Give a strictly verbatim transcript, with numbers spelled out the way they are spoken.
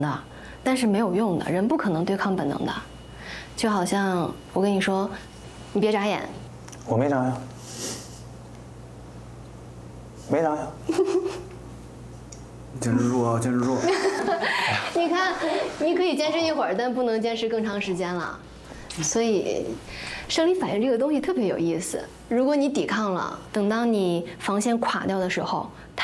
的，但是没有用的，人不可能对抗本能的。就好像我跟你说，你别眨眼。 我没眨呀，没眨呀。 坚持住啊，坚持住！ 你看，你可以坚持一会儿，但不能坚持更长时间了。所以，生理反应这个东西特别有意思。如果你抵抗了，等到你防线垮掉的时候，